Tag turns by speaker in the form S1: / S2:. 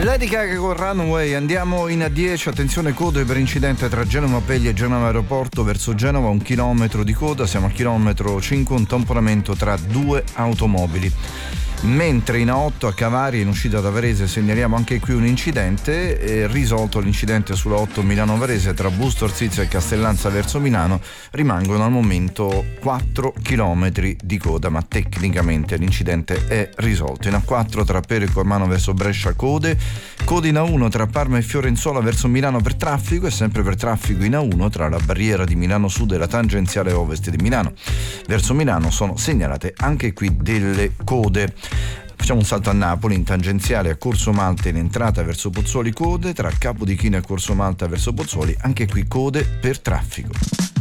S1: Lady Gaga con Runaway. Andiamo in A10, attenzione, code per incidente tra Genova Pegli e Genova Aeroporto verso Genova, 1 chilometro di coda, siamo al chilometro 5, un tamponamento tra due automobili. Mentre in A8 a Cavaria, in uscita da Varese, segnaliamo anche qui un incidente, risolto l'incidente sulla 8 Milano-Varese tra Busto Arsizio e Castellanza verso Milano, rimangono al momento 4 chilometri di coda, ma tecnicamente l'incidente è risolto. In A4 tra Perico e Mano verso Brescia code in A1 tra Parma e Fiorenzuola verso Milano per traffico, e sempre per traffico in A1 tra la barriera di Milano Sud e la tangenziale ovest di Milano verso Milano sono segnalate anche qui delle code. Facciamo un salto a Napoli, in tangenziale a Corso Malta in entrata verso Pozzuoli code, tra Capodichino e Corso Malta verso Pozzuoli anche qui code per traffico.